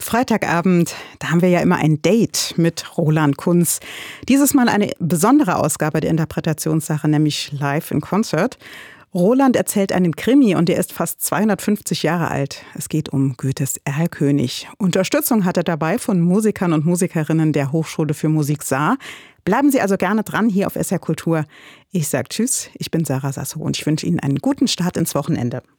Freitagabend, da haben wir ja immer ein Date mit Roland Kunz. Dieses Mal eine besondere Ausgabe der Interpretationssache, nämlich Live in Concert. Roland erzählt einen Krimi und der ist fast 250 Jahre alt. Es geht um Goethes Erlkönig. Unterstützung hat er dabei von Musikern und Musikerinnen der Hochschule für Musik Saar. Bleiben Sie also gerne dran hier auf SR Kultur. Ich sage Tschüss, ich bin Sarah Sasso und ich wünsche Ihnen einen guten Start ins Wochenende.